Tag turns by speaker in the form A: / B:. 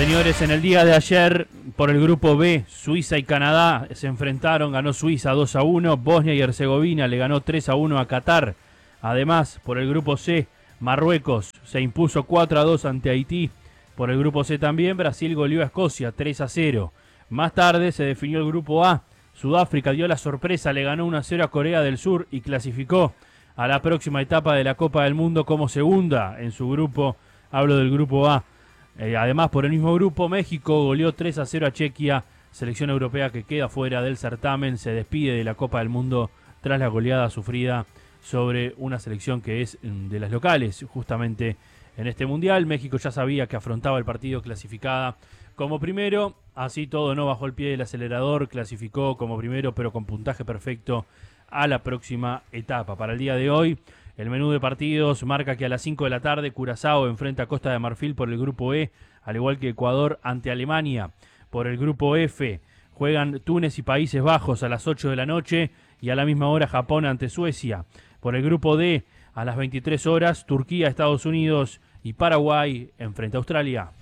A: Señores, en el día de ayer, por el grupo B, Suiza y Canadá se enfrentaron, ganó Suiza 2-1, Bosnia y Herzegovina le ganó 3-1 a Qatar. Además, por el grupo C, Marruecos se impuso 4-2 ante Haití. Por el grupo C también, Brasil goleó a Escocia 3-0. Más tarde se definió el grupo A. Sudáfrica dio la sorpresa, le ganó 1-0 a Corea del Sur y clasificó a la próxima etapa de la Copa del Mundo como segunda en su grupo. Hablo del grupo A. Además, por el mismo grupo, México goleó 3-0 a Chequia, selección europea que queda fuera del certamen, se despide de la Copa del Mundo tras la goleada sufrida sobre una selección que es de las locales, justamente en este Mundial. México ya sabía que afrontaba el partido clasificada como primero, así todo no bajó el pie del acelerador, clasificó como primero pero con puntaje perfecto a la próxima etapa. Para el día de hoy, el menú de partidos marca que a las 5 de la tarde Curazao enfrenta a Costa de Marfil por el grupo E, al igual que Ecuador ante Alemania. Por el grupo F juegan Túnez y Países Bajos a las 8 de la noche y a la misma hora Japón ante Suecia. Por el grupo D, a las 23 horas, Turquía, Estados Unidos y Paraguay enfrenta a Australia.